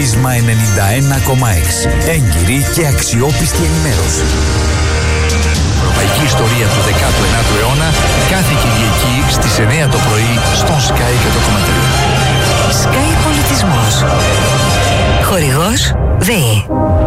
Πρίσμα 91,6. Έγκυρη και αξιόπιστη ενημέρωση. Ευρωπαϊκή ιστορία του 19ου αιώνα κάθε Κυριακή στις 9 το πρωί στον Sky 100,3. Sky Πολιτισμός. Χορηγός ΔΕΗ.